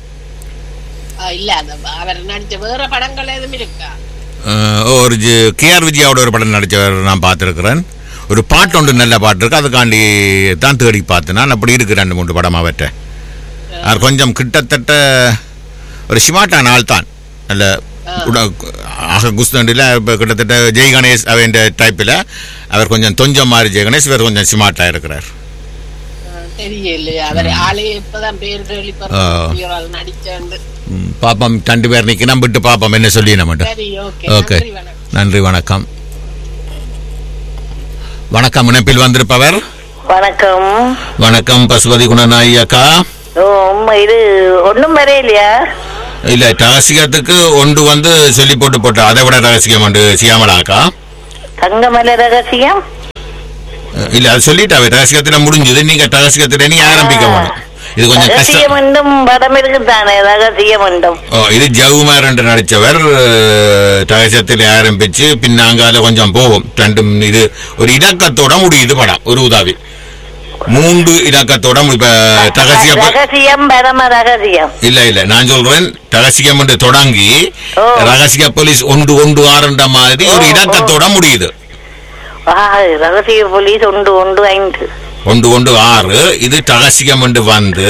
ஒரு கே ஆர் விஜயாவோட ஒரு படம் நடிச்சவர் நான் பார்த்துருக்கிறேன். ஒரு பாட்டு ஒன்று நல்ல பாட்டு இருக்கு, அதுக்காண்டி தான் தேடி பார்த்தேன். நான் அப்படி இருக்கு ரெண்டு மூன்று படம் அவற்றை. அவர் கொஞ்சம் கிட்டத்தட்ட ஒரு சிமாட்டான ஆள் தான். நல்ல ஆக குஸ்தண்டில் கிட்டத்தட்ட ஜெய் கணேஷ் அவன் டைப்பில் அவர் கொஞ்சம் தொஞ்சம் மாறி ஜெய் கணேஷ் இவர் கொஞ்சம் சிமாட்டா இருக்கிறார். பாப்பம் ரெண்டு பேர் நிற்கணும் விட்டு பாப்பம் என்ன சொல்லி நம்ம. ஓகே, நன்றி, வணக்கம். வணக்கம். இணைப்பில் வந்திருப்பவர். வணக்கம். வணக்கம் பசுபதி குணநாயகி அக்கா. இது ஒன்றும் வரையிலையா? இல்ல, ரகசியத்துக்கு ஒன்று வந்து சொல்லி போட்டு போட்ட அதை விட ரகசியம் உண்டு சியாமலா அக்கா. தங்கமலை ரகசியம் இல்ல, அது சொல்லிட்டாவே ரகசியத்துல முடிஞ்சது. நீங்க ரகசியத்துல நீங்க ஆரம்பிக்க வேணும். இது கொஞ்சம் கஷ்டம். படம் இருக்குதானே ரகசியம். இது ஜெயகுமார் என்று நடிச்சவர். ரகசியத்தில் ஆரம்பிச்சு பின்னாங்கால கொஞ்சம் போகும். ரெண்டும் இது ஒரு இலக்கத்தோட முடியுது படம். ஒரு உதாவி மூன்று இலக்கத்தோட ரகசியம் இல்ல இல்ல நான் சொல்றேன். ரகசியம் என்று தொடங்கி ரகசிய போலீஸ் ஒன்று ஒன்று ஆறுன்ற மாதிரி ஒரு இலக்கத்தோட முடியுது. ரகசிய போலீஸ் ஒன்று ஒன்று ஐந்து ஒன்று ஒன்று ஆறு. இது ரகசியம் என்று வந்து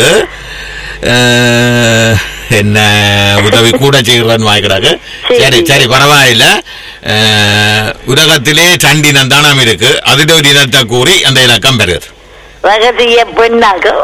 என்ன உதவி கூட செய்கிறன்னு வாய்க்கிறாங்க. சரி சரி பரவாயில்ல. உலகத்திலே ரெண்டினம் தானம் இருக்கு. அதுல ஒரு இனத்தை கூறி அந்த இலக்கம் பெறுது. ரகசிய பெண்ணாக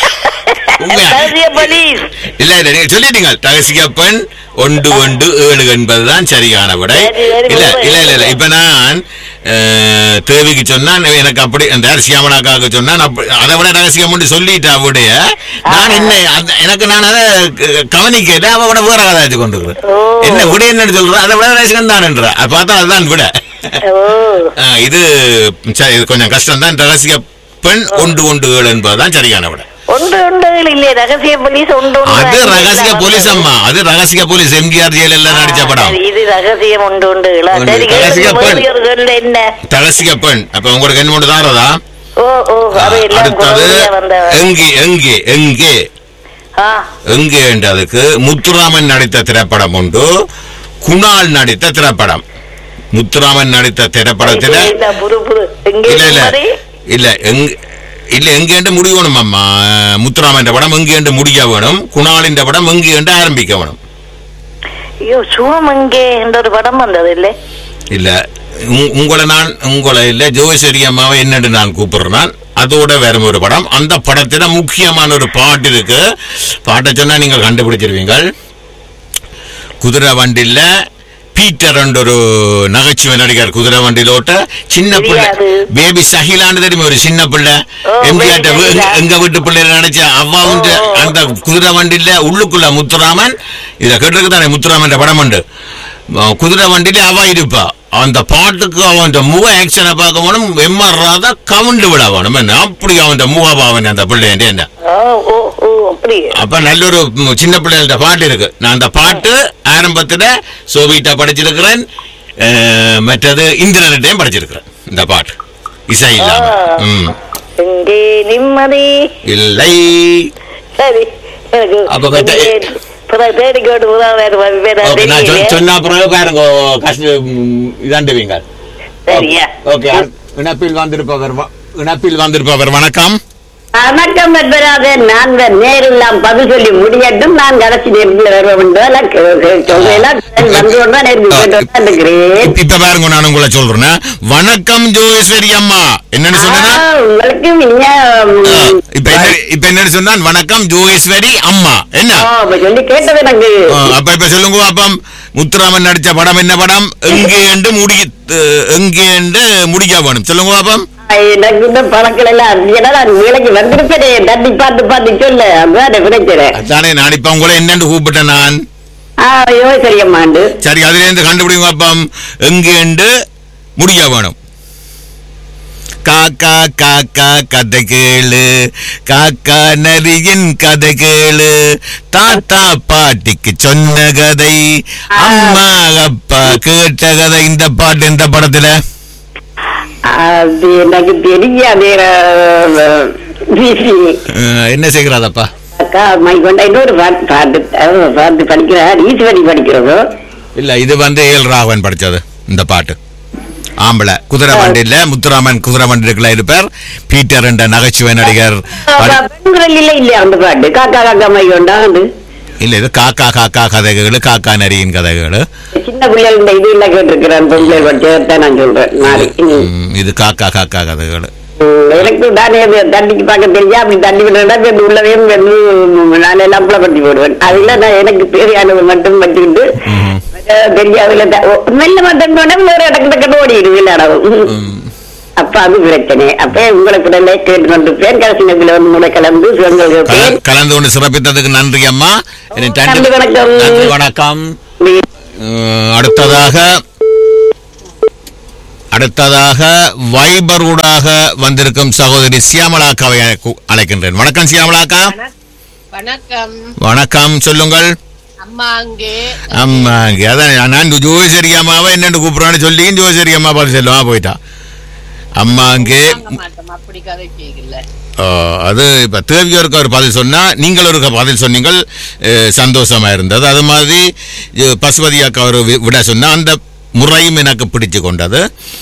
இல்ல இல்ல நீங்க சொல்லிட்டீங்க. ரகசிய பெண் ஒன்று ஒன்று ஏழு என்பதுதான் சரியான விடை. இல்ல இல்ல இல்ல இல்ல இப்ப நான் தேவிக்கு சொன்னான் எனக்கு அப்படி அந்த சியாமலாக்காக சொன்னான். அதை விட ரகசியம் சொல்லிட்டா விடைய நான் என்ன எனக்கு நான் அதை கவனிக்கல. அவ விட வேற கதாச்சு கொண்டு என்ன விட என்னன்னு சொல்றேன். அதை விட ரகசியம் தான் என்ற பார்த்தா அதுதான் விட. இது கொஞ்சம் கஷ்டம் தான். ரகசிய பெண் ஒன்று ஒன்று ஏழு என்பதுதான் சரியான விட. ரகசிய போலீஸ் அது ரகசிய போலீஸ் அம்மா. அது ரகசிய போலீஸ் எம்ஜிஆர் ஜெயலலிதா நடிச்ச படம். இது ரகசியம் ஒன்று ஒன்று ரகசிய பெண் ரகசிய பெண். அப்ப உங்களுக்கு என்ன ஒன்று தாரதா? அடுத்தது எங்கே எங்கே எங்கே எங்கே என்றதுக்கு முத்துராமன் நடித்த திரைப்படம் உண்டு. குணால் நடித்த திரைப்படம். முத்துராமன் நடித்த திரைப்படத்தில் இல்ல இல்ல இல்ல எங்க இல்ல எங்கேண்டு முடியணும் அம்மா. முத்துராமன் படம் எங்கேண்டு முடிய வேணும். குணாலின் படம் எங்கேண்டு ஆரம்பிக்க வேணும். ஐயோ சுகம் எங்கே என்ற ஒரு படம் வந்தது இல்ல இல்ல உங்களை நான் உங்களை இல்ல ஜோகேஸ்வரி அம்மாவை என்னன்னு நான் கூப்பிடுறேன். அதோட வேற ஒரு படம். அந்த படத்துல முக்கியமான ஒரு பாட்டு இருக்கு. பாட்டை சொன்னா நீங்க கண்டுபிடிச்சிருவீங்க. குதிரை வண்டியில பீட்டர் என்ற ஒரு நகைச்சுவை நடிகர் குதிரை வண்டியிலோட்ட சின்ன பிள்ளை பேபி சஹிலான்னு தெரியுமா, ஒரு சின்ன பிள்ளை எம்ஜிஆர் எங்க வீட்டு பிள்ளைல நினைச்ச அவ்வா வந்து அந்த குதிரை வண்டியில உள்ளுக்குள்ள முத்துராமன் இத கேட்டிருக்கு தானே, முத்துராமன் படம் உண்டு. குதிரை வண்டியில அவ இருப்பா. அந்த பாட்டுக்கு அவன் முக ஆக்ஷனை பார்க்க வேணும். எம் ஆர் ராதா கவுண்டு விட வேணும். என்ன அப்படி அவன் முகபாவன் அந்த பிள்ளை என்ன. அப்ப நல்ல ஒரு சின்ன பிள்ளைகள பாட்டு இருக்கு. நான் அந்த பாட்டு ஆரம்பத்துல சோவியட்டா படிச்சிருக்கிறேன், மற்றது இந்திரனையும் படிச்சிருக்கிறேன். இந்த பாட்டு இசை இல்லாம நிம்மதி இல்லை. சரி சொன்னா பாருங்க இதாண்டுவீங்க. இணைப்பில் வந்திருப்பவர் இணைப்பில் வந்திருப்பவர் வணக்கம். வணக்கம் என்பராதன். நான் நேரெல்லாம் பதில் சொல்லி முடியட்டும். நான் கடைசி நேரத்தில் இப்ப பாருங்க, நான் உங்களை சொல்றேன். வணக்கம் ஜோகேஸ்வரி அம்மா. என்னன்னு சொன்னா இப்ப இப்ப என்னன்னு சொன்னா வணக்கம் ஜோகேஸ்வரி அம்மா. என்ன சொல்லி கேட்டது எனக்கு. அப்ப இப்ப சொல்லுங்க அப்பம். முத்துராமன் நடிச்ச படம் என்ன படம்? எங்கேண்டு முடி எங்கேண்டு முடிக்க வேணும் சொல்லுங்க அப்பம். எனக்கு இந்த பழக்கம் எல்லாம் வேலைக்கு வந்திருப்பேன். தண்ணி பார்த்து பார்த்து சொல்ல அதானே நான் இப்ப உங்களை என்னன்னு கூப்பிட்டேன் நான். சரியம்மாண்டு சரி, அதுல இருந்து கண்டுபிடிங்க அப்பம். எங்கேண்டு முடிக்க வேணும். காக்கா காக்கா கதை கேளு, காக்கா நரியின் கதை கேளு, தாத்தா பாட்டிக்கு சொன்ன கதை, அம்மா அப்பா கேட்ட கதை. இந்த பாட்டு இந்த படத்துல அது எனக்கு தெரியாது. என்ன செய்கிறாதப்பா? இன்னொரு பாட்டு பாட்டு படிக்கிறார், ஈஸ்வரி படிக்கிறதோ இல்ல. இது வந்து ஏல் ராகவன் படிச்சது இந்த பாட்டு. ஆம்பளை குதிரை வண்டியில முத்துராமன் குதிரை வண்டிக்குள்ள இருப்பார். பீட்டர் என்ற நகைச்சுவை நடிகர். இல்ல அந்த பாட்டு காக்கா காக்கா மை கொண்டா இல்ல, இது காக்கா காக்கா கதைகள், காக்கா நரியின் கதைகள். சின்ன பிள்ளைகள் இது இல்ல கேட்டிருக்கிறேன். பொம்பளை பற்றி நான் சொல்றேன். இது காக்கா காக்கா கதைகள். எனக்கு தானே தண்ணிக்கு பார்க்க தெரியா. அப்படி தண்ணி விட உள்ளதையும் நான் எல்லாம் பட்டி போடுவேன். அதுல நான் எனக்கு தேவையானது மட்டும் வச்சுக்கிட்டு தெரியாதுல மெல்ல மட்டும் வேற இடத்துல ஓடிடுது இல்லாடவும். அப்ப அது பிரச்சனை. அப்ப உங்களுக்கு கேட்டு கொண்டு பேர் கலசினத்துல வந்து முறை கலந்து கலந்து கொண்டு சிறப்பித்ததுக்கு நன்றி அம்மா. வணக்கம். அடுத்ததாக அடுத்ததாக வைபர் ஊடாக வந்திருக்கும் சகோதரி சியாமலாக்காவை அழைக்கின்றேன். வணக்கம் சியாமலாக்கா. வணக்கம். வணக்கம், சொல்லுங்கள். அம்மா அங்கே அம்மா அங்கே அதான் நான் ஜோகேஸ்வரி அம்மாவை என்னன்னு கூப்பிடுறான்னு சொல்லி ஜோகேஸ்வரி அம்மா பார்த்து செல்லுவா போயிட்டா. அம்மா அங்கே அப்படி கதை கேட்கல. அது இப்ப தேவியோருக்கு ஒரு பதில் சொன்னா நீங்கள் ஒரு பதில் சொன்னீங்கள், சந்தோஷமா இருந்தது. அது மாதிரி பசுபதி அக்கா ஒரு விட சொன்னா அந்த முறையும் எனக்கு பிடிச்சு கொண்டது.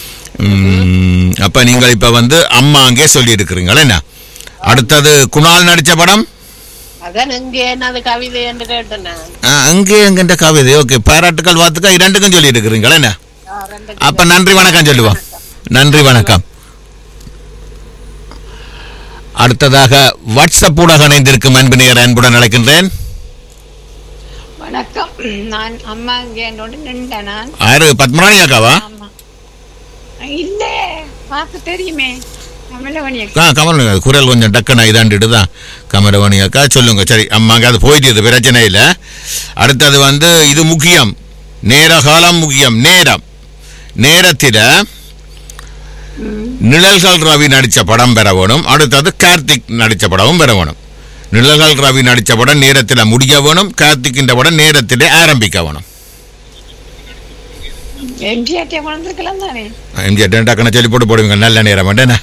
அப்ப நீங்கள் இப்ப வந்து அம்மா அங்கே சொல்லி இருக்கிறீங்களா என்ன? அடுத்தது குணால் நடிச்ச படம் அங்கே எங்கிட்ட கவிதை. ஓகே, பாராட்டுக்கள் வாழ்த்துக்கள் இரண்டுக்கும் சொல்லி இருக்கிறீங்களா என்ன? அப்ப நன்றி வணக்கம் சொல்லுவோம். நன்றி வணக்கம். அடுத்ததாக வாட்ஸ்அப் ஊடாக இணைந்திருக்கும் அன்பினியர் அன்புடன் அழைக்கின்றேன். வணக்கம். நான் அம்மா இங்கே நின்றேன். நான் யாரு? பத்மராணி அக்காவா? இல்ல, பாக்க தெரியுமே. கமலவணி குரல் கொஞ்சம் டக்குன்னு இதாண்டுதான். கமலவணி அக்கா சொல்லுங்க. சரி அம்மாங்க, அது போயிட்டு பிரச்சனை இல்லை. அடுத்தது வந்து இது முக்கியம், நேர காலம் முக்கியம். நேரம் நேரத்தில நிழல்கள் ரவி நடிச்ச படம் பெற வேணும். அடுத்தது கார்த்திக் நடிச்ச படமும் பெற வேணும். நிழல்கள் ரவி நடிச்ச படம் நேரத்தில் முடிய வேணும். கார்த்திக் இந்த படம் நேரத்திலே ஆரம்பிக்க வேணும். எம்ஜிஆர் டக்குன்னு சொல்லி போட்டு போடுவீங்க. நல்ல நேரம் வேண்டேண்ணா.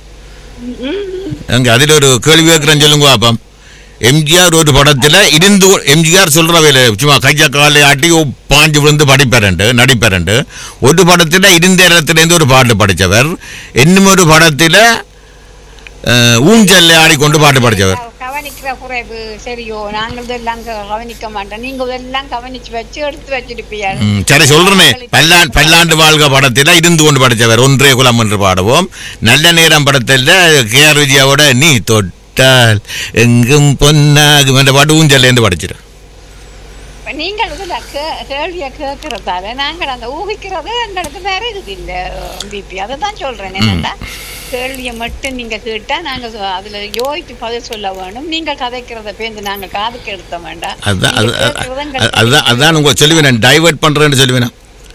அங்க அதில் ஒரு கேள்வி கேட்கிறேன் சொல்லுங்க பாப்பம். எம்ஜிஆர் ஒரு படத்துல இருந்து எம்ஜிஆர் சொல்ற வேலை சும்மா கையா காலை ஆட்டி பாஞ்சு விழுந்து படிப்பேரண்டு நடிப்பேரண்டு. ஒரு படத்துல இருந்த இடத்துலேருந்து ஒரு பாட்டு படித்தவர். இன்னும் ஒரு படத்துல ஊஞ்சல்ல ஆடிக்கொண்டு பாட்டு படித்தவர். கவனிக்கிற குறைவு சரியோ நாங்கள் இதெல்லாம் கவனிக்க மாட்டோம். நீங்க இதெல்லாம் கவனிச்சு வச்சு எடுத்து வச்சிருப்பீங்க. சரி சொல்றேனே, பல்லாண்டு பல்லாண்டு வாழ்க படத்தில் இருந்து கொண்டு படிச்சவர் ஒன்றே குலம் என்று பாடுவோம். நல்ல நேரம் படத்தில் கே ஆர் விஜயாவோட நீ தொட்டால் எங்கும் பொன்னாகும் என்ற பாட்டு ஊஞ்சல் இருந்து படிச்சிரு. நீங்கள் இதுல கேள்விய கேட்கறதால நாங்கள் அந்த ஊகிக்கிறது எங்களுக்கு வேற இது இல்ல பிபி. அதை தான் சொல்றேன். என்னன்னா கேள்வியை மட்டும் நீங்க கேட்டா நாங்க அதுல யோசிச்சு பதில் சொல்ல வேணும். நீங்க கதைக்கிறத பேருந்து நாங்க காதுக்கு எடுத்த வேண்டாம். அதான் அதான் உங்க சொல்லுவேன், டைவர்ட் பண்றேன்னு சொல்லுவேன்.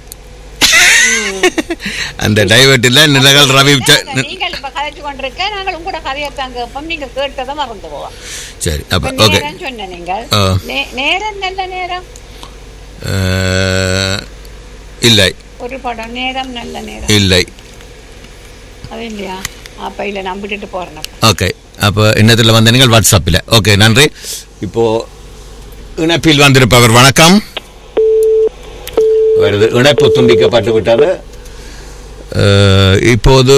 அந்த டைவர்ட் இல்ல நிலகல் ரவி நீங்கள் இப்ப கதைச்சு கொண்டிருக்க நாங்கள் உங்களோட கதையை தான் கேட்போம். நீங்க கேட்டதை மறந்து போவோம். சரி அப்ப ஓகே சொன்ன நீங்கள் நேரம் நல்ல நேரம் இல்லை ஒரு படம் நேரம் நல்ல நேரம் இல்லை அது இல்லையா? அப்ப இல்ல நான் விட்டுட்டு போறேன். ஓகே அப்போ என்னத்துல வந்த நீங்கள் வாட்ஸ்அப்பில். ஓகே நன்றி. இப்போ இணைப்பில் வந்திருப்பவர் வணக்கம். வருது, இணைப்பு துண்டிக்கப்பட்டு விட்டது. இப்போது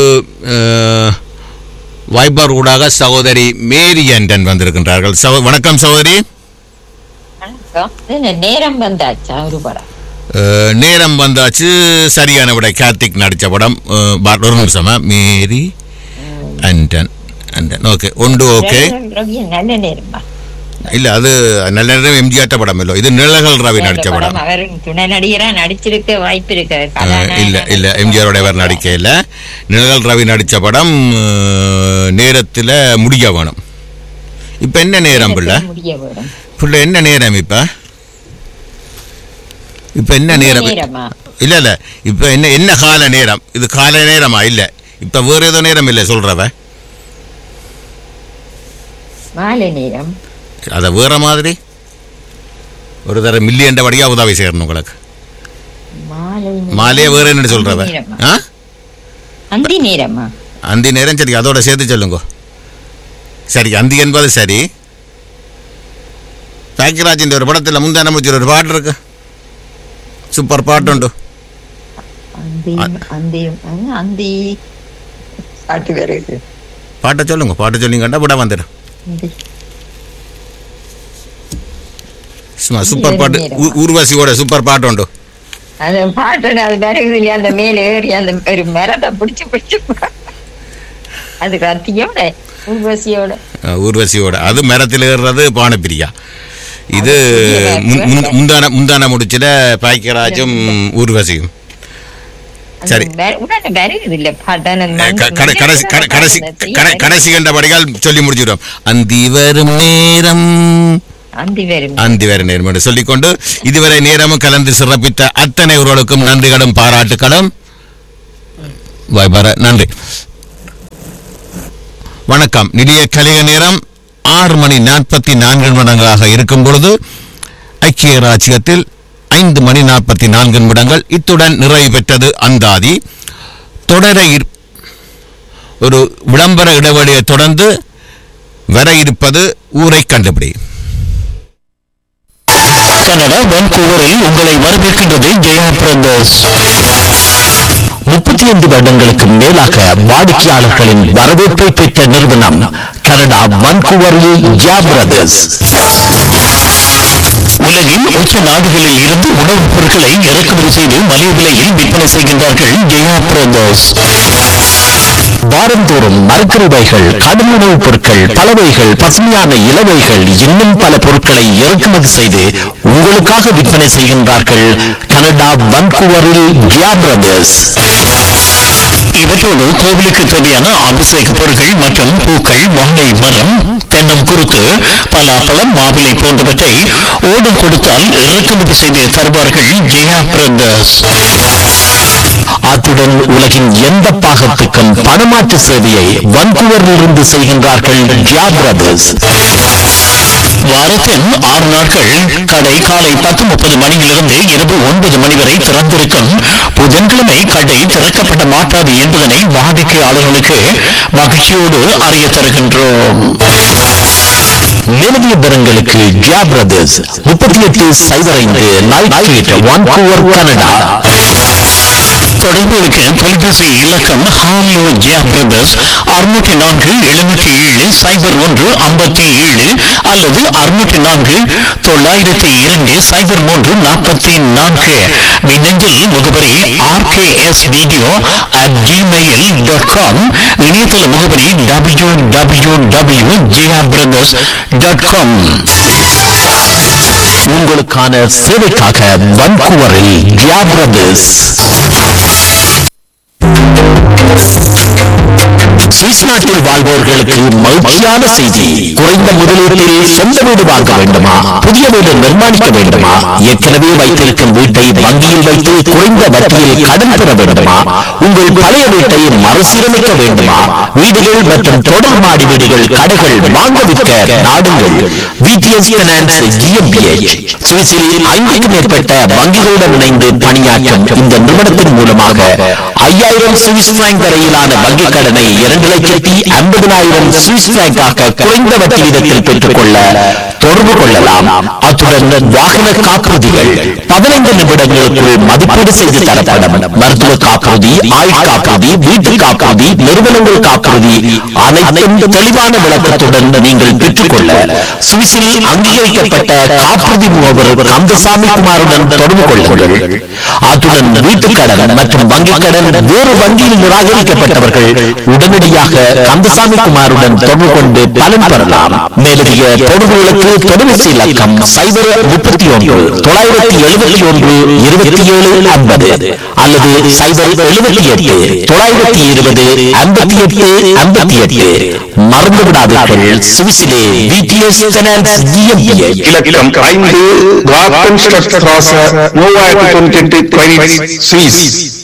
வைபர் ஊடாக சகோதரி மேரி ஆண்டன் வந்திருக்கின்றார்கள். வணக்கம் சகோதரி. நேரம் வந்தாச்சா? ஒரு படம் நேரம் வந்தாச்சு சரியான விட. கார்த்திக் நடிச்ச படம். ஒரு நிமிஷமா, மேரி ஆண்டன் ஆண்டன் ஓகே உண்டு. ஓகே நல்ல நேரமா இல்ல, அது நல்ல நேரம் எம்ஜிஆர் படம் இல்ல, இது நிழல்கள் ரவி நடிச்ச படம். அவர் துணை நடிகரா நடிச்சிருக்க வாய்ப்பு இருக்கு. இல்ல இல்ல எம்ஜிஆரோட அவர் நடிக்க இல்ல, நிழல்கள் ரவி நடிச்ச படம். நேரத்துல முடிய வேணும். இப்ப என்ன நேரம் பிள்ளை? பிள்ளை என்ன நேரம் இப்ப? இப்ப என்ன நேரம்? இல்ல இல்ல இப்ப என்ன என்ன கால நேரம்? இது கால நேரமா? இல்ல இப்ப வேற ஏதோ நேரம் இல்ல சொல்றவ. மாலை நேரம். அத வேற மாதிரி ஒரு தர மில்லியன் படியா உதவி செய்யணும் உங்களுக்கு. மாலையே வேற என்ன சொல்றவ? அந்தி நேரமா? அந்தி நேரம் சரி, அதோட சேர்த்து சொல்லுங்க. சரி அந்தி என்பது சரி. பாக்கியராஜின் ஒரு படத்துல முந்தான முடிச்சு ஒரு பாட்டு இருக்கு, சூப்பர் பாட்டு உண்டு. பாட்டை சொல்லுங்க, பாட்டு சொல்லிங்கண்டா விட வந்துடும். சூப்பர் பாட்டு, ஊர்வசியோட சூப்பர் பாட்டு உண்டு. அந்த பாட்டு அது பிறகுது இல்லையா, அந்த மேல ஏறி அந்த ஒரு மரத்தை பிடிச்சு பிடிச்சு அது கத்தியோட ஊர்வசியோட ஊர்வசியோட அது மரத்தில் ஏறுறது பானப்பிரியா. இது முந்தான முந்தான முடிச்சத பாக்கியராஜும் ஊர்வசியும். சரி கடைசி கண்ட படிகள் சொல்லி முடிச்சிடும். அந்தி வரும் நேரம் அந்தி வேற நேரம் என்று சொல்லிக்கொண்டு இதுவரை நேரமும் கலந்து சிறப்பித்த அத்தனை உறவுகளுக்கும் நன்றிகளும் பாராட்டுகளும். நன்றி, வணக்கம். நிலைய கலிக நேரம் ஆறு மணி நாற்பத்தி நான்கு நிமிடங்களாக இருக்கும் பொழுது ஐக்கிய ராஜ்யத்தில் ஐந்து மணி நாற்பத்தி நான்கு நிமிடங்கள். இத்துடன் நிறைவு பெற்றது அந்தாதி. தொடர ஒரு விளம்பர இடைவெளியை தொடர்ந்து வர இருப்பது ஊரை கண்டுபிடி. கனடா வான்கூவரில் உங்களை வரவேற்கின்றது ஜெயா பிரதர்ஸ். முப்பத்தி ஐந்து வருடங்களுக்கு மேலாக வாடிக்கையாளர்களின் வரவேற்பை பெற்ற நிறுவனம் கனடா வான்கூவரில் ஜெயா பிரதர்ஸ். உலகின் உச்ச நாடுகளில் இருந்து உணவுப் பொருட்களை இறக்குமதி செய்து மலிவு விலையில் விற்பனை செய்கின்றார்கள் ஜெயா பிரதர்ஸ். வாரந்தோறும் மரக்கறிவைகள், கடும் உணவுப் பொருட்கள், பலவைகள், பசுமையான இலவைகள், இன்னும் பல பொருட்களை இறக்குமதி செய்து உங்களுக்காக விற்பனை செய்கின்றார்கள் கனடா வான்கூவரில் ஜெயா பிரதர்ஸ். இவற்றோடு கோவிலுக்கு தேவையான அபிஷேக பொருட்கள் மற்றும் பூக்கள், வாழை மரம், தென்னம் குறுக்கு, பலாப்பழம், மாவிலை போன்றவற்றை ஓடம் கொடுத்தால் இறக்குமதி செய்து தருவார்கள் ஜெயா பிரதர்ஸ். அத்துடன் உலகின் எந்த பாகத்துக்கும் பணமாற்று சேவையை வான்கூவரில் இருந்து செய்கின்றார்கள் ஜெயா பிரதர்ஸ். வாரத்தின் ஆறு நாட்கள் கடை காலை பத்து முப்பது மணியிலிருந்து இரவு ஒன்பது மணி வரை திறந்திருக்கும். புதன்கிழமை கடை திறக்கப்பட மாட்டாது என்பதனை வாடிக்கையாளர்களுக்கு மகிழ்ச்சியோடு அறிய தருகின்றோம். நிலவிய பெறங்களுக்கு ஜெயா பிரதர்ஸ் முப்பத்தி எட்டு சைபர் ஐந்து வான்கூவர் கனடா. தொடர்புகளுக்கு தொலைபேசி இலக்கம் ஹாலோ ஜியா பிரதர்ஸ் அறுநூற்றி நான்கு எழுநூற்றி ஏழு சைபர் ஒன்று ஐம்பத்தி ஏழு அல்லது அறுநூற்றி நான்கு தொள்ளாயிரத்தி இரண்டு சைபர் மூன்று நாற்பத்தி நான்கு. மின்னஞ்சல் முகவரி RKS video at Gmail dot com. இணையதள முகவரி டபிள்யூ டபிள்யூ டபிள்யூ ஜியா பிரதர்ஸ் டாட் காம். உங்களுக்கான சேவைக்காக வன்கூவரில் ஜியா பிரதர்ஸ். சுவிஸ் நாட்டில் வாழ்பவர்களுக்கு மகிழ்ச்சியான செய்தி. குறைந்த முதலீட்டில் சொந்த வீடு வாங்க வேண்டுமா, புதிய வீடு நிர்மாணிக்க வேண்டுமா, ஏற்கனவே வைத்திருக்கும் வீட்டை வங்கியில் வைத்து குறைந்த வட்டியில் கடன் பெற வேண்டுமா, உங்கள் பழைய வீட்டை மறுசீரமைக்க வேண்டுமா, வீடுகள் மற்றும் தொடர் மாடி வீடுகள் கடைகள் வாங்க விற்க நாடுங்கள் விடிஎஸ் பைனான்ஸ் ஜிஎம்பிஎச். சுவிஸில் ஐந்துக்கும் மேற்பட்ட வங்கிகளுடன் இணைந்து பணியாற்றும் இந்த நிறுவனத்தின் மூலமாக ஐயாயிரம் சுவிஸ் பிராங்க் வரையிலான வங்கிக் கடனை இரண்டு லட்சத்தி ஐம்பதினாயிரம் சுவிஸ் பிராங்காக குறைந்த வட்டி வீதத்தில் பெற்றுக் கொள்ள தொடர்பு கொள்ளலாம். அத்துடன் வாகன காப்புறுதிகள் பதினைந்து நிமிடங்களுக்குள் மதிப்பீடு செய்து தரப்படும். மருத்துவ காப்புறுதி, ஆயுள் காப்புறுதி, வீட்டு காப்புறுதி, நிறுவனங்கள் காப்புறுதி அனைத்தும் தெளிவான விளக்கத்துடன் நீங்கள் பெற்றுக்கொள்ள சுவிஸில் அங்கீகரிக்கப்பட்ட காப்புறுதி முகவர் கந்தசாமி குமாருடன் தொடர்பு கொள்ளுங்கள். அத்துடன் வீட்டுக் கடன் மற்றும் வங்கிக் கடன் வேறு வங்கியில் நிராகரிக்கப்பட்டவர்கள் உடனடியாக கந்தசாமி குமாருடன் தொடர்பு கொண்டு பலன் பெறலாம். மேலதிக தொடர்புகளுக்கு தொலைபேசி இலக்கம் சைபர் முப்பத்தி ஒன்று தொள்ளாயிரத்தி எழுபத்தி ஒன்று இருபத்தி ஏழு ஐம்பது அல்லது சைபர் எழுபத்தி எட்டு தொள்ளாயிரத்தி இருபது ஐம்பத்தி எட்டு ஐம்பத்தி எட்டு. மறந்து விடாதீர்கள், சுவிஸிலே விடிஎஸ் பைனான்ஸ் ஜிஎம்பிஎச். இலக்கம் ஐந்து மூவாயிரத்தி தொண்ணூற்றி எட்டு சுவிஸ்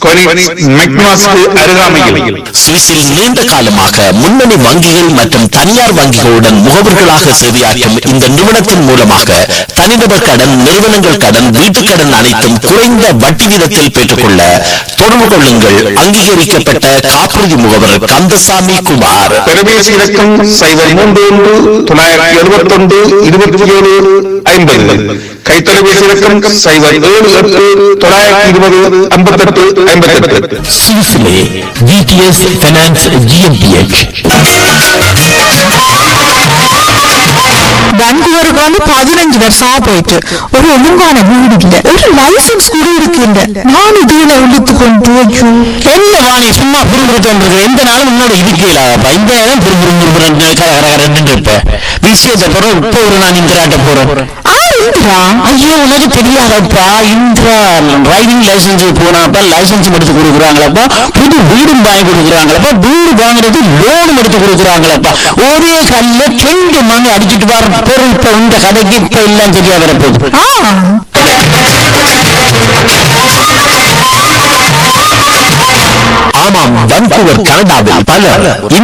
அருகாமையில். சுவிஸில் நீண்ட காலமாக முன்னணி வங்கிகள் மற்றும் தனியார் வங்கிகளுடன் முகவர்களாக சேவையாற்றும் இந்த நிறுவனத்தின் மூலமாக தனிநபர் கடன், நிறுவனங்கள் கடன், வீட்டுக் கடன் அனைத்தும் குறைந்த வட்டி வீதத்தில் பெற்றுக்கொள்ள தொடர்பு கொள்ளுங்கள். அங்கீகரிக்கப்பட்ட காப்புறுதி முகவர் கந்தசாமி குமார். தொலைபேசி இலக்கம் சைபர் மூன்று ஒன்று தொள்ளாயிரத்தி எழுபத்தி ஒன்று இருபத்தி ஏழு ஐம்பது. கைத்தொலைபேசி இலக்கம் சைபர் ஏழு எட்டு தொள்ளாயிரத்தி இருபது ஐம்பத்தி எட்டு ஐம்பத்தி எட்டு. சுவிஸிலே விடிஎஸ் பைனான்ஸ் ஜிஎம்பிஎச். வான்கூவருக்கு வந்து பதினஞ்சு வருஷமா போயிட்டு ஒரு ஒழுங்கான வீடு இல்ல, ஒரு லைசன்ஸ் கூட இருக்கின்ற. நான் இதுல இழுத்து கொண்டு என்ன வாணி சும்மா புரிஞ்சுட்டு எந்த நாளும் முன்னோட இருக்கல இந்த நேரம் புரிஞ்சு இருப்ப விஷயத்தை போறோம். இப்போ ஒரு நான் இந்திராட்ட போறேன். ஐயோ உனக்கு தெரியாதப்பா, இந்திரா டிரைவிங் லைசன்ஸ் போனாப்பா லைசன்ஸ் எடுத்து கொடுக்குறாங்களப்பா, புது வீடும் வாங்கி கொடுக்குறாங்களப்பா, வீடு வாங்குறது லோனும் எடுத்து கொடுக்குறாங்களப்பா. ஒரே கல்ல ரெண்டு மணி அடிச்சுட்டு வர பொருள் இப்ப இந்த கதைக்கு இப்ப எல்லாம் சரியா வரப்போகுது. ஆமாம், வான்கூவர் கனடாவில் பலர்